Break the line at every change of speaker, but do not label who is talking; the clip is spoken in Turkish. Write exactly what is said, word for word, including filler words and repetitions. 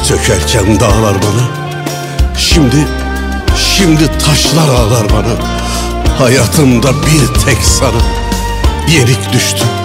Sökerken dağlar bana, şimdi, şimdi taşlar ağlar bana. Hayatımda bir tek sana yenik düştü.